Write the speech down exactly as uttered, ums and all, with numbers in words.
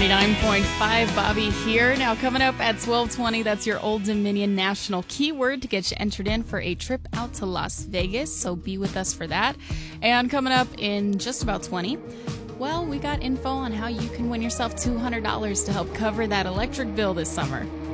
ninety-nine point five, Bobby here. Now coming up at twelve twenty, that's your Old Dominion National Keyword to get you entered in for a trip out to Las Vegas, so be with us for that. And coming up in just about twenty, well, we got info on how you can win yourself two hundred dollars to help cover that electric bill this summer.